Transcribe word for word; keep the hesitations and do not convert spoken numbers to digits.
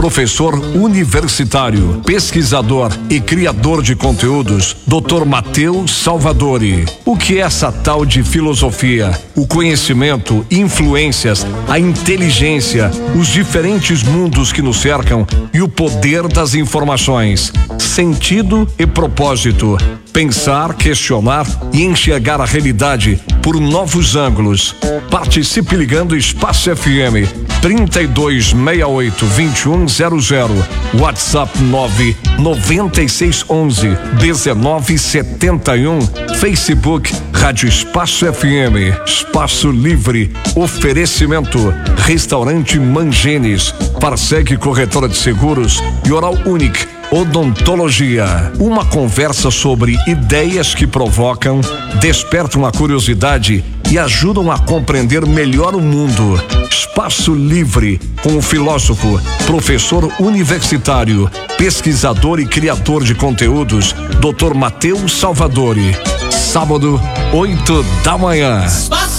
professor universitário, pesquisador e criador de conteúdos, doutor Matheus Salvadori. O que é essa tal de filosofia? O conhecimento, influências, a inteligência, os diferentes mundos que nos cercam e o poder das informações. Sentido e propósito. Pensar, questionar e enxergar a realidade por novos ângulos. Participe ligando Espaço F M trinta e dois sessenta e oito, vinte e um zero zero. WhatsApp nove nove seis onze, dezenove setenta e um. Facebook Rádio Espaço F M. Espaço Livre. Oferecimento Restaurante Mangenes, Parsec Corretora de Seguros e Oral Unique Odontologia. Uma conversa sobre ideias que provocam, despertam a curiosidade e ajudam a compreender melhor o mundo. Espaço Livre, com o filósofo, professor universitário, pesquisador e criador de conteúdos, doutor Matheus Salvadori. Sábado, oito da manhã.